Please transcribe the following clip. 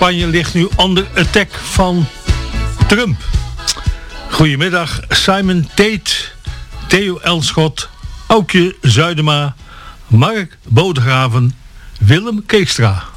Spanje ligt nu onder attack van Trump. Goedemiddag, Simon Tate, Theo Elschot, Aukje Zuidema, Mark Bodegraven, Willem Keekstra.